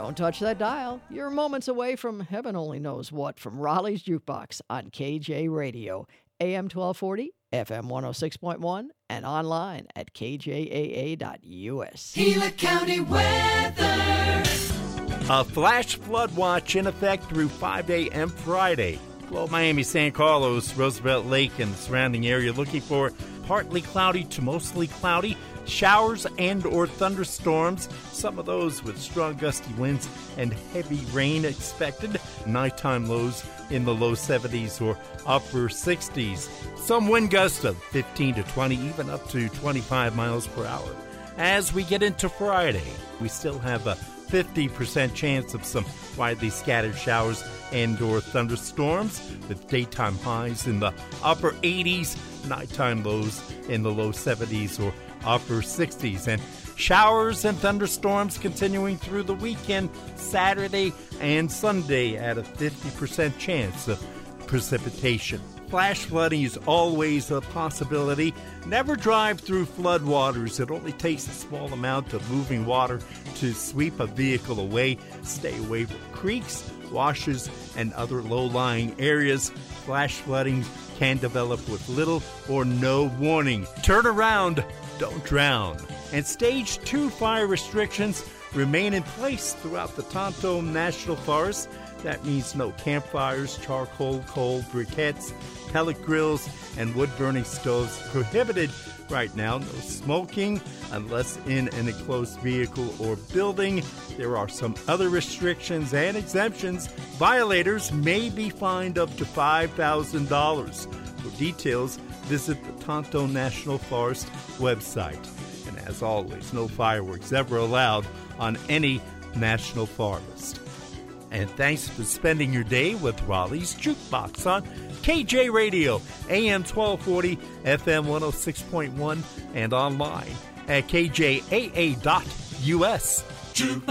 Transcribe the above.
Don't touch that dial. You're moments away from heaven only knows what from Raleigh's Jukebox on KJ Radio, AM 1240, FM 106.1, and online at kjaa.us. Gila County weather. A flash flood watch in effect through 5 a.m. Friday. Below Miami, San Carlos, Roosevelt Lake, and the surrounding area looking for partly cloudy to mostly cloudy. Showers and or thunderstorms, some of those with strong gusty winds and heavy rain expected. Nighttime lows in the low 70s or upper 60s. Some wind gusts of 15 to 20, even up to 25 miles per hour. As we get into Friday, we still have a 50% chance of some widely scattered showers and or thunderstorms with daytime highs in the upper 80s, nighttime lows in the low 70s or upper 60s, and showers and thunderstorms continuing through the weekend, Saturday and Sunday at a 50% chance of precipitation. Flash flooding is always a possibility. Never drive through floodwaters. It only takes a small amount of moving water to sweep a vehicle away. Stay away from creeks, washes, and other low-lying areas. Flash flooding can develop with little or no warning. Turn around, don't drown. And Stage 2 fire restrictions remain in place throughout the Tonto National Forest. That means no campfires, charcoal, coal, briquettes, pellet grills, and wood-burning stoves prohibited right now. No smoking unless in an enclosed vehicle or building. There are some other restrictions and exemptions. Violators may be fined up to $5,000. For details, visit the Tonto National Forest website. And as always, no fireworks ever allowed on any national forest. And thanks for spending your day with Raleigh's Jukebox on KJ Radio, AM 1240, FM 106.1, and online at kjaa.us. Jukebox